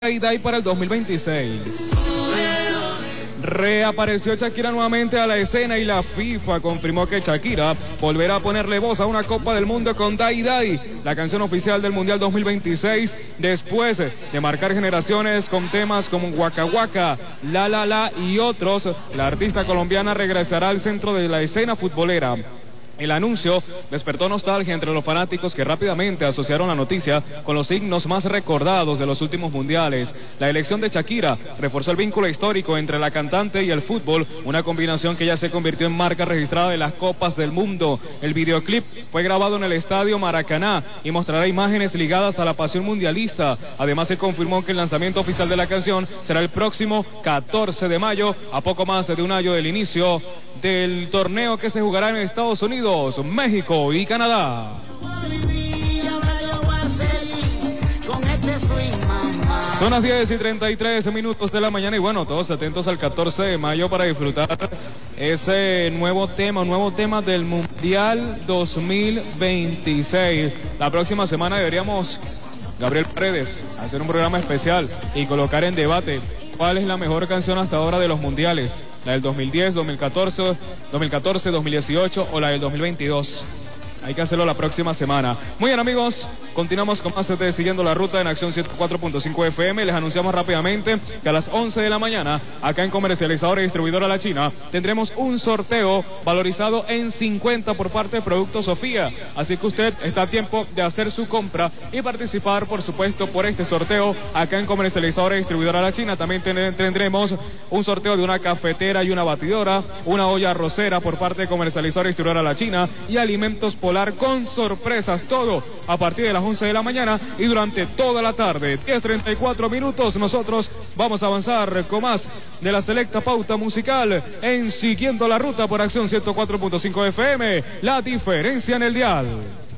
Day para el 2026. Reapareció Shakira nuevamente a la escena y la FIFA confirmó que Shakira volverá a ponerle voz a una Copa del Mundo con Day Day, la canción oficial del Mundial 2026, después de marcar generaciones con temas como Waka Waka, La La La y otros. La artista colombiana regresará al centro de la escena futbolera. El anuncio despertó nostalgia entre los fanáticos que rápidamente asociaron la noticia con los signos más recordados de los últimos mundiales. La elección de Shakira reforzó el vínculo histórico entre la cantante y el fútbol, una combinación que ya se convirtió en marca registrada de las Copas del Mundo. El videoclip fue grabado en el Estadio Maracaná y mostrará imágenes ligadas a la pasión mundialista. Además, se confirmó que el lanzamiento oficial de la canción será el próximo 14 de mayo, a poco más de un año del inicio del torneo que se jugará en Estados Unidos, México y Canadá. Son las 10:33 de la mañana y bueno, todos atentos al 14 de mayo para disfrutar ese nuevo tema del Mundial 2026. La próxima semana deberíamos, Gabriel Paredes, hacer un programa especial y colocar en debate cuál es la mejor canción hasta ahora de los mundiales, la del 2010, 2014, 2018 o la del 2022. Hay que hacerlo la próxima semana. Muy bien, amigos, continuamos con más de Siguiendo la Ruta en Acción 104.5 FM. Les anunciamos rápidamente que a las 11 de la mañana, acá en Comercializadora y Distribuidora La China, tendremos un sorteo valorizado en 50 por parte de Productos Sofía. Así que usted está a tiempo de hacer su compra y participar, por supuesto, por este sorteo acá en Comercializadora y Distribuidora La China. También tendremos un sorteo de una cafetera y una batidora, una olla arrocera por parte de Comercializadora y Distribuidora La China y alimentos con sorpresas, todo a partir de las 11 de la mañana y durante toda la tarde. 10:34 minutos, nosotros vamos a avanzar con más de la selecta pauta musical en Siguiendo la Ruta por Acción 104.5 FM, la diferencia en el dial.